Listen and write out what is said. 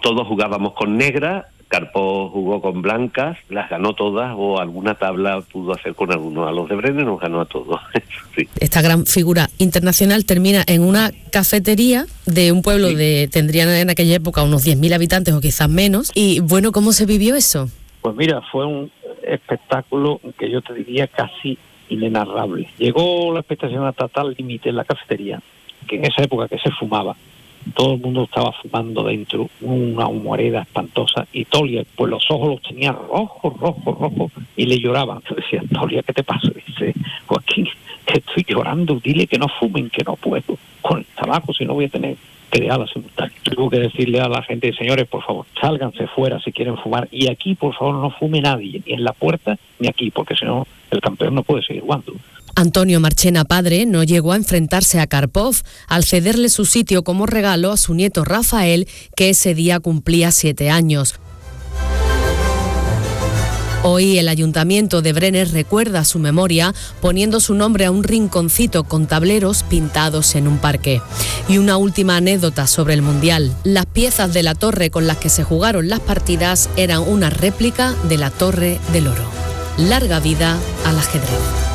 Todos jugábamos con negras, Karpov jugó con blancas, las ganó todas, o alguna tabla pudo hacer con alguno. A los de Brenner nos ganó a todos. Sí. Esta gran figura internacional termina en una cafetería de un pueblo tendrían en aquella época unos 10.000 habitantes o quizás menos. Y bueno, ¿cómo se vivió eso? Pues mira, fue un espectáculo que yo te diría casi inenarrable. Llegó la expectación hasta tal límite en la cafetería, que en esa época que se fumaba, todo el mundo estaba fumando dentro, una humareda espantosa, y Tolia, pues los ojos los tenía rojos, y le lloraban. Yo decía, Tolia, ¿qué te pasa? Dice, Joaquín, que estoy llorando, dile que no fumen, que no puedo, con el tabaco, si no voy a tener peleada simultánea. Tuve que decirle a la gente, señores, por favor, sálganse fuera si quieren fumar, y aquí, por favor, no fume nadie, ni en la puerta, ni aquí, porque si no, el campeón no puede seguir jugando. Antonio Marchena padre no llegó a enfrentarse a Karpov al cederle su sitio como regalo a su nieto Rafael, que ese día cumplía 7 años. Hoy el Ayuntamiento de Brenner recuerda su memoria poniendo su nombre a un rinconcito con tableros pintados en un parque. Y una última anécdota sobre el Mundial. Las piezas de la torre con las que se jugaron las partidas eran una réplica de la Torre del Oro. Larga vida al ajedrez.